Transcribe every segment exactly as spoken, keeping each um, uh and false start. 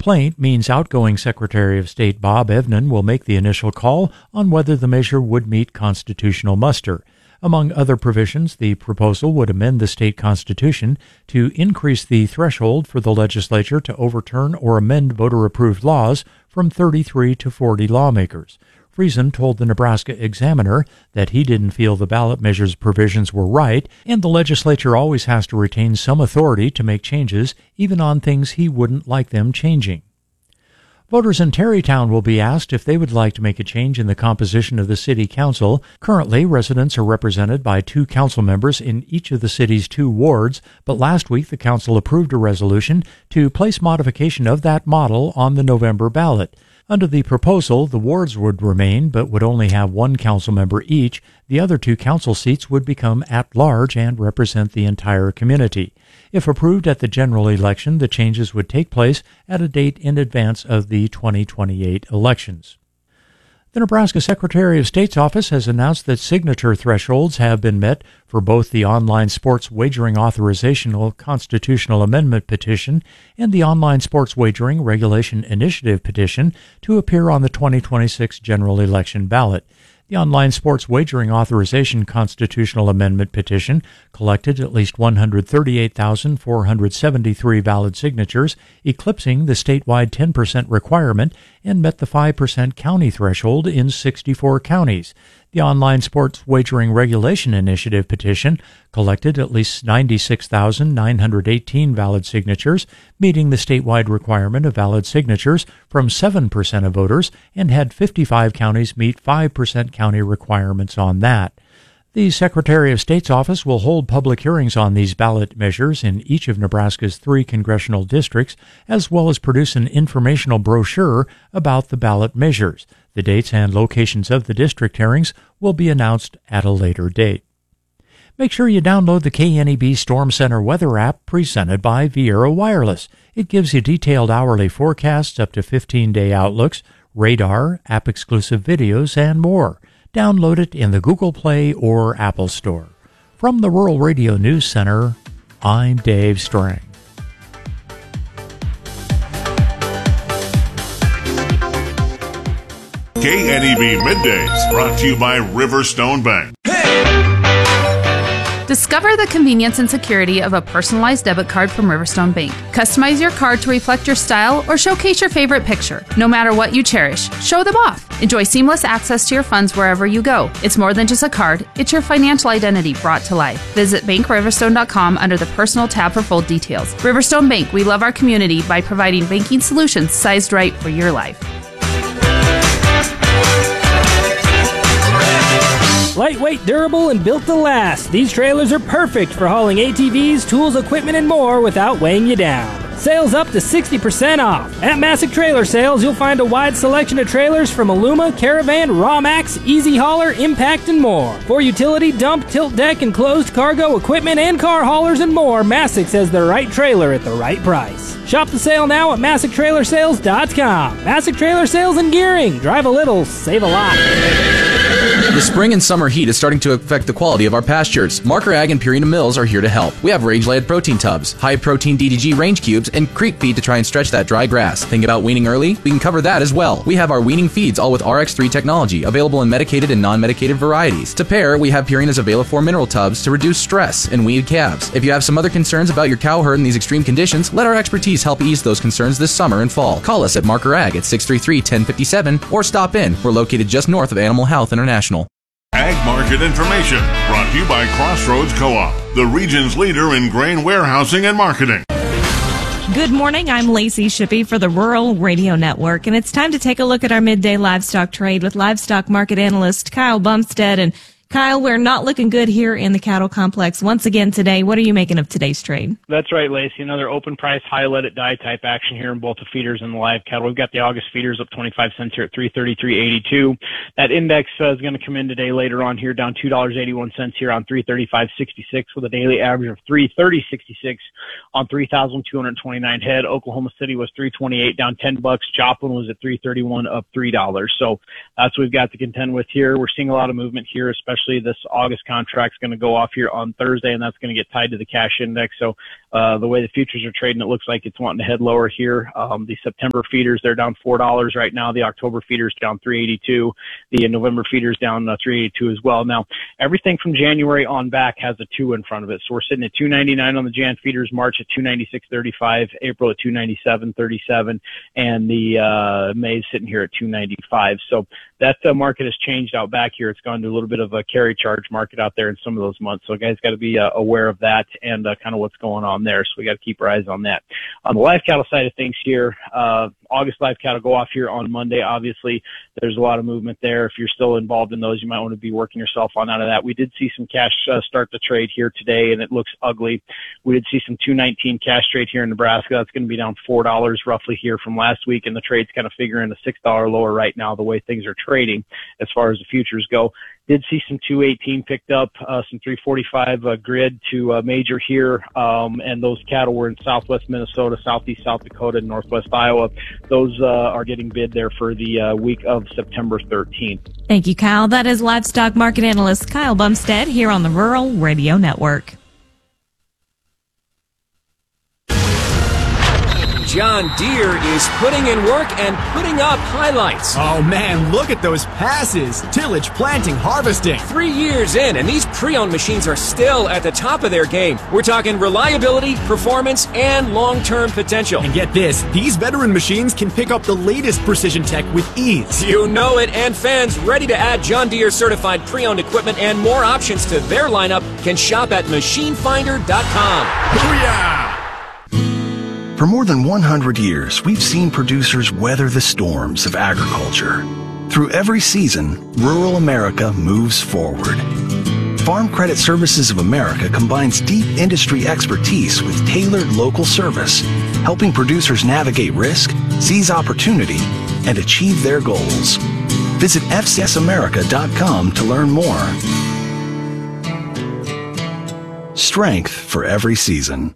complaint means outgoing Secretary of State Bob Evnen will make the initial call on whether the measure would meet constitutional muster. Among other provisions, the proposal would amend the state constitution to increase the threshold for the legislature to overturn or amend voter-approved laws from thirty-three to forty lawmakers. Friesen told the Nebraska Examiner that he didn't feel the ballot measure's provisions were right, and the legislature always has to retain some authority to make changes, even on things he wouldn't like them changing. Voters in Terrytown will be asked if they would like to make a change in the composition of the city council. Currently, residents are represented by two council members in each of the city's two wards, but last week the council approved a resolution to place modification of that model on the November ballot. Under the proposal, the wards would remain, but would only have one council member each. The other two council seats would become at-large and represent the entire community. If approved at the general election, the changes would take place at a date in advance of the twenty twenty-eight elections. The Nebraska Secretary of State's office has announced that signature thresholds have been met for both the online sports wagering authorizational constitutional amendment petition and the online sports wagering regulation initiative petition to appear on the twenty twenty-six general election ballot. The online sports wagering authorization constitutional amendment petition collected at least one hundred thirty-eight thousand four hundred seventy-three valid signatures, eclipsing the statewide ten percent requirement, and met the five percent county threshold in sixty-four counties. The Online Sports Wagering Regulation Initiative petition collected at least ninety-six thousand nine hundred eighteen valid signatures, meeting the statewide requirement of valid signatures from seven percent of voters, and had fifty-five counties meet five percent county requirements on that. The Secretary of State's office will hold public hearings on these ballot measures in each of Nebraska's three congressional districts, as well as produce an informational brochure about the ballot measures. The dates and locations of the district hearings will be announced at a later date. Make sure you download the K N E B Storm Center weather app presented by Viera Wireless. It gives you detailed hourly forecasts, up to fifteen-day outlooks, radar, app-exclusive videos, and more. Download it in the Google Play or Apple Store. From the Rural Radio News Center, I'm Dave Strang. K N E B Middays, brought to you by Riverstone Bank. Discover the convenience and security of a personalized debit card from Riverstone Bank. Customize your card to reflect your style or showcase your favorite picture. No matter what you cherish, show them off. Enjoy seamless access to your funds wherever you go. It's more than just a card, it's your financial identity brought to life. Visit bank riverstone dot com under the Personal tab for full details. Riverstone Bank, we love our community by providing banking solutions sized right for your life. Lightweight, durable, and built to last, these trailers are perfect for hauling A T Vs, tools, equipment, and more without weighing you down. Sales up to sixty percent off. At Massick Trailer Sales, you'll find a wide selection of trailers from Aluma, Caravan, Rawmax, Easy Hauler, Impact, and more. For utility, dump, tilt deck, enclosed cargo, equipment, and car haulers and more, Massick's has the right trailer at the right price. Shop the sale now at Massick Trailer Sales dot com. Massick Trailer Sales and Gearing. Drive a little, save a lot. The spring and summer heat is starting to affect the quality of our pastures. Marker Ag and Purina Mills are here to help. We have range-laid protein tubs, high-protein D D G range cubes, and creep feed to try and stretch that dry grass. Think about weaning early? We can cover that as well. We have our weaning feeds all with R X three technology, available in medicated and non-medicated varieties. To pair, we have Purina's Availafor mineral tubs to reduce stress and weed calves. If you have some other concerns about your cow herd in these extreme conditions, let our expertise help ease those concerns this summer and fall. Call us at Marker Ag at six three three, one zero five seven or stop in. We're located just north of Animal Health International. Ag Market Information, brought to you by Crossroads Co-op, the region's leader in grain warehousing and marketing. Good morning, I'm Lacey Shippey for the Rural Radio Network, and it's time to take a look at our midday livestock trade with livestock market analyst Kyle Bumstead. And Kyle, we're not looking good here in the cattle complex once again today. What are you making of today's trade? That's right, Lacey. Another open price, high let-it die type action here in both the feeders and the live cattle. We've got the August feeders up twenty-five cents here at three thirty-three eighty-two. That index uh, is going to come in today later on here, down two dollars and eighty-one cents here on three thirty-five sixty-six with a daily average of three thirty sixty-six on three thousand two hundred twenty-nine head. Oklahoma City was three twenty-eight, down ten bucks. Joplin was at three thirty-one, up three dollars. So that's what we've got to contend with here. We're seeing a lot of movement here, especially this August contract's going to go off here on Thursday, and that's going to get tied to the cash index. So uh, the way the futures are trading, it looks like it's wanting to head lower here. Um, the September feeders, they're down four dollars right now. The October feeders down three eighty-two. The November feeders down uh, three eighty-two as well. Now, everything from January on back has a two in front of it. So we're sitting at two ninety-nine on the Jan feeders, March at two ninety-six thirty-five, April at two ninety-seven thirty-seven, and the uh, May's sitting here at two ninety-five. So that uh, market has changed out back here. It's gone to a little bit of a carry charge market out there in some of those months. So guys got to be uh, aware of that and uh, kind of what's going on there. So we got to keep our eyes on that. On the live cattle side of things here, uh, August live cattle go off here on Monday. Obviously, there's a lot of movement there. If you're still involved in those, you might want to be working yourself on out of that. We did see some cash uh, start to trade here today, and it looks ugly. We did see some two nineteen cash trade here in Nebraska. That's going to be down four dollars roughly here from last week, and the trade's kind of figuring a six dollars lower right now the way things are trading as far as the futures go. Did see some two eighteen picked up, uh, some three forty-five uh, grid to uh, major here, um, and those cattle were in southwest Minnesota, southeast South Dakota, and northwest Iowa. Those uh, are getting bid there for the uh, week of September thirteenth. Thank you, Kyle. That is livestock market analyst Kyle Bumstead here on the Rural Radio Network. John Deere is putting in work and putting up highlights. Oh man, look at those passes. Tillage, planting, harvesting. Three years in, and these pre-owned machines are still at the top of their game. We're talking reliability, performance, and long-term potential. And get this, these veteran machines can pick up the latest precision tech with ease. You know it, and fans ready to add John Deere certified pre-owned equipment and more options to their lineup can shop at machine finder dot com. Booyah! For more than one hundred years, we've seen producers weather the storms of agriculture. Through every season, rural America moves forward. Farm Credit Services of America combines deep industry expertise with tailored local service, helping producers navigate risk, seize opportunity, and achieve their goals. Visit F C S America dot com to learn more. Strength for every season.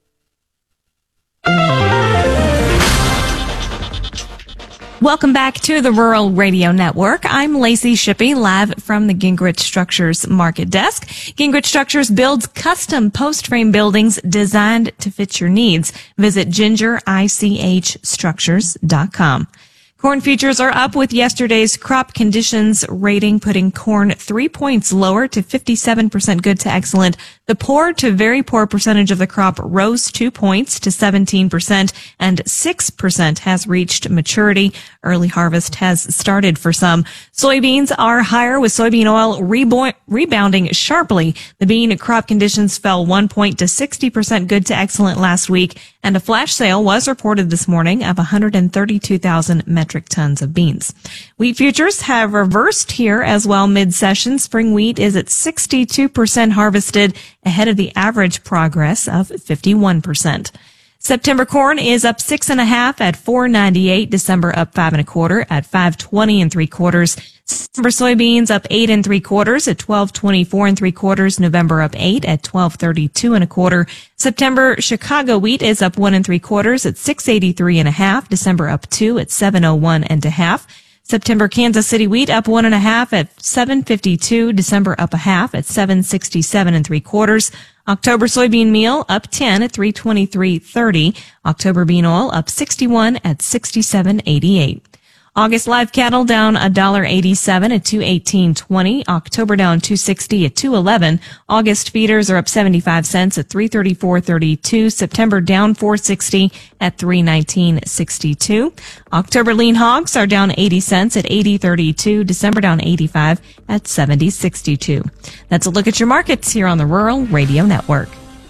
Welcome back to the Rural Radio Network. I'm Lacey Shippey, live from the Gingrich Structures Market Desk. Gingrich Structures builds custom post-frame buildings designed to fit your needs. Visit ginger ich structures dot com. Corn futures are up with yesterday's crop conditions rating, putting corn three points lower to fifty-seven percent good to excellent. The poor to very poor percentage of the crop rose two points to seventeen percent, and six percent has reached maturity. Early harvest has started for some. Soybeans are higher, with soybean oil rebo- rebounding sharply. The bean crop conditions fell one point to sixty percent good to excellent last week, and a flash sale was reported this morning of one hundred thirty-two thousand metric tons of beans. Wheat futures have reversed here as well mid-session. Spring wheat is at sixty-two percent harvested, ahead of the average progress of fifty-one percent. September corn is up six and a half at four ninety-eight. December up five and a quarter at five twenty and three quarters. December soybeans up eight and three quarters at twelve twenty-four and three quarters. November up eight at twelve thirty-two and a quarter. September Chicago wheat is up one and three quarters at six eighty-three and a half. December up two at seven oh one and a half. September Kansas City wheat up one and a half at seven fifty-two. December up a half at seven sixty-seven and three quarters. October soybean meal up ten at three twenty-three thirty. October bean oil up sixty-one at sixty-seven eighty-eight. August live cattle down one dollar eighty-seven at two eighteen twenty. October down two sixty at two eleven. August feeders are up seventy-five cents at three thirty-four thirty-two. September down four sixty at three nineteen sixty-two. October lean hogs are down eighty cents at eighty thirty-two. December down eighty-five at seventy sixty-two. That's a look at your markets here on the Rural Radio Network.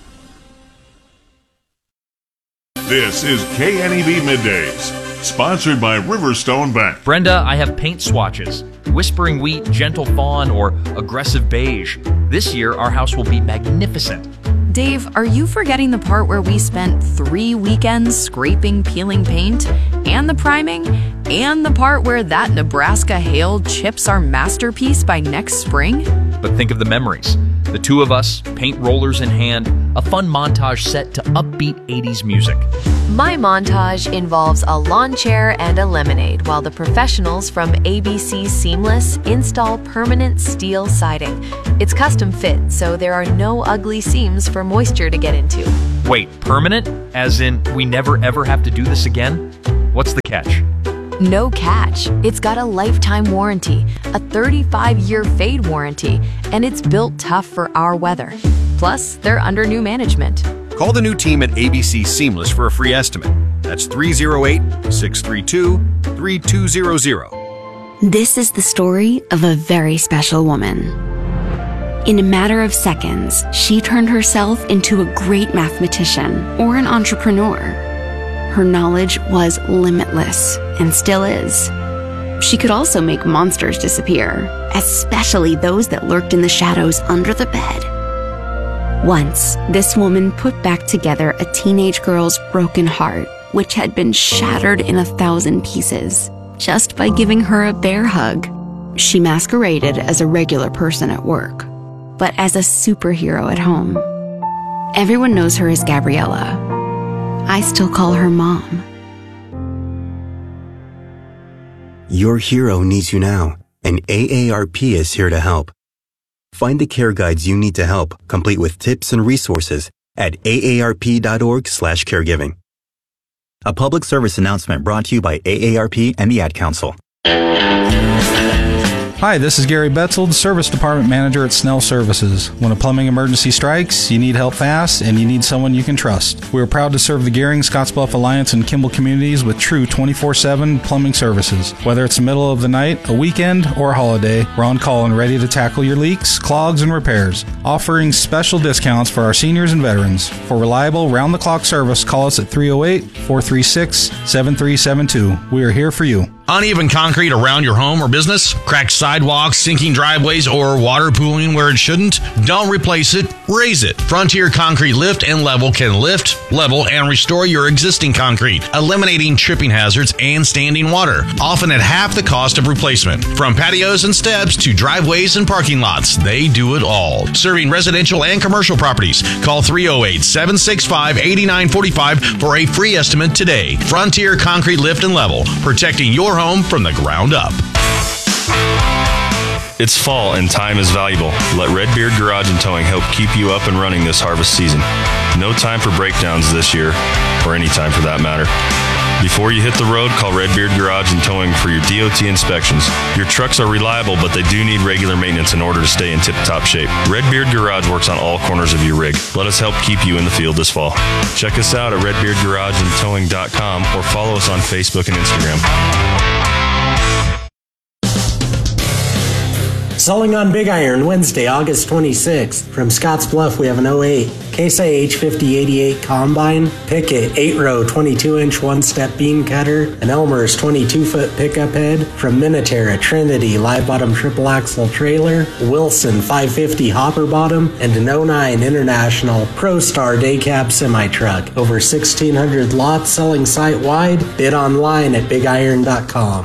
This is K N E B Middays, sponsored by Riverstone Bank. Brenda, I have paint swatches. Whispering Wheat, Gentle Fawn, or Aggressive Beige. This year, our house will be magnificent. Dave, are you forgetting the part where we spent three weekends scraping, peeling paint, and the priming, and the part where that Nebraska hail chips our masterpiece by next spring? But think of the memories. The two of us, paint rollers in hand, a fun montage set to upbeat eighties music. My montage involves a lawn chair and a lemonade while the professionals from A B C Seamless install permanent steel siding. It's custom fit, so there are no ugly seams for moisture to get into. Wait, permanent? As in, we never ever have to do this again? What's the catch? No catch. It's got a lifetime warranty, a thirty-five year fade warranty, and it's built tough for our weather. Plus, they're under new management. Call the new team at A B C Seamless for a free estimate. That's three oh eight, six three two, three two zero zero. This is the story of a very special woman. In a matter of seconds, she turned herself into a great mathematician or an entrepreneur. Her knowledge was limitless and still is. She could also make monsters disappear, especially those that lurked in the shadows under the bed. Once, this woman put back together a teenage girl's broken heart, which had been shattered in a thousand pieces, just by giving her a bear hug. She masqueraded as a regular person at work, but as a superhero at home. Everyone knows her as Gabriella. I still call her Mom. Your hero needs you now, and A A R P is here to help. Find the care guides you need to help, complete with tips and resources at A A R P dot org slash caregiving. A public service announcement brought to you by A A R P and the Ad Council. Hi, this is Gary Betzel, the Service Department Manager at Snell Services. When a plumbing emergency strikes, you need help fast, and you need someone you can trust. We are proud to serve the Gearing, Scottsbluff Alliance, and Kimball communities with true twenty-four seven plumbing services. Whether it's the middle of the night, a weekend, or a holiday, we're on call and ready to tackle your leaks, clogs, and repairs. Offering special discounts for our seniors and veterans. For reliable, round-the-clock service, call us at three oh eight, four three six, seven three seven two. We are here for you. Uneven concrete around your home or business? Cracked sidewalks, sinking driveways, or water pooling where it shouldn't? Don't replace it, raise it. Frontier Concrete Lift and Level can lift, level, and restore your existing concrete, eliminating tripping hazards and standing water, often at half the cost of replacement. From patios and steps to driveways and parking lots, they do it all. Serving residential and commercial properties. Call three oh eight, seven six five, eight nine four five for a free estimate today. Frontier Concrete Lift and Level, protecting your home from the ground up. It's fall and time is valuable. Let Redbeard Garage and Towing help keep you up and running this harvest season. No time for breakdowns this year, or any time for that matter. Before you hit the road, call Redbeard Garage and Towing for your D O T inspections. Your trucks are reliable, but they do need regular maintenance in order to stay in tip-top shape. Redbeard Garage works on all corners of your rig. Let us help keep you in the field this fall. Check us out at redbeard garage and towing dot com or follow us on Facebook and Instagram. Selling on Big Iron, Wednesday, August twenty-sixth. From Scottsbluff, we have an oh eight Case I H fifty eighty-eight Combine, Pickett eight-row twenty-two inch one-step bean cutter, an Elmer's twenty-two foot pickup head. From Minotera, Trinity live-bottom triple-axle trailer, Wilson five fifty hopper bottom, and an oh nine International ProStar day cab semi-truck. Over sixteen hundred lots selling site-wide. Bid online at big iron dot com.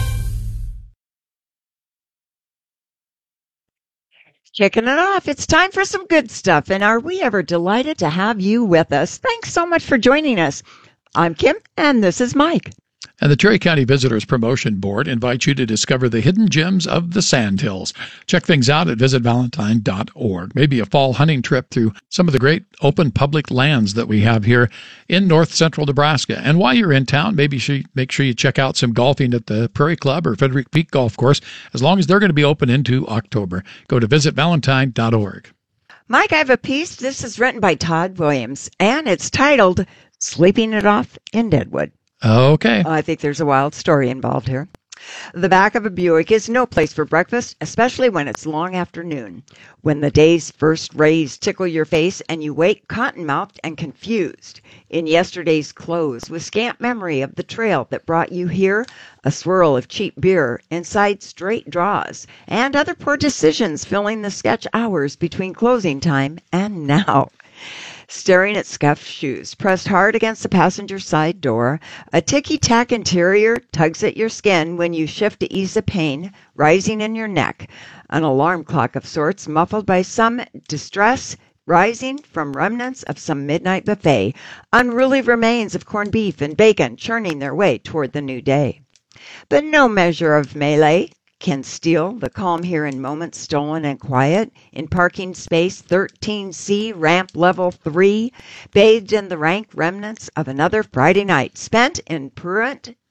Kicking it off, it's time for some good stuff, and are we ever delighted to have you with us. Thanks so much for joining us. I'm Kim, and this is Mike. And the Cherry County Visitors Promotion Board invites you to discover the hidden gems of the Sandhills. Check things out at visit valentine dot org. Maybe a fall hunting trip through some of the great open public lands that we have here in north central Nebraska. And while you're in town, maybe make sure you check out some golfing at the Prairie Club or Frederick Peak Golf Course, as long as they're going to be open into October. Go to visit valentine dot org. Mike, I have a piece. This is written by Todd Williams, and it's titled Sleeping It Off in Deadwood. Okay. I think there's a wild story involved here. The back of a Buick is no place for breakfast, especially when it's long afternoon. When the day's first rays tickle your face and you wake cotton-mouthed and confused. In yesterday's clothes, with scant memory of the trail that brought you here, a swirl of cheap beer inside straight draws, and other poor decisions filling the sketch hours between closing time and now. Staring at scuffed shoes pressed hard against the passenger side door, a ticky-tack interior tugs at your skin when you shift to ease the pain rising in your neck, an alarm clock of sorts muffled by some distress rising from remnants of some midnight buffet, unruly remains of corned beef and bacon churning their way toward the new day. But no measure of melee can steal the calm here in moments stolen and quiet in parking space thirteen C, ramp level three, bathed in the rank remnants of another Friday night spent in prurient